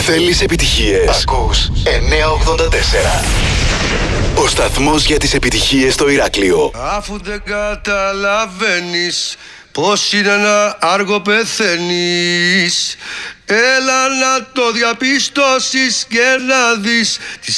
Θέλεις επιτυχίες? Ακούς 984. Ο σταθμός για τις επιτυχίες στο Ηράκλειο. Αφού δεν καταλαβαίνεις πως είναι να άργο πεθαίνεις, έλα να το διαπιστώσεις και να δεις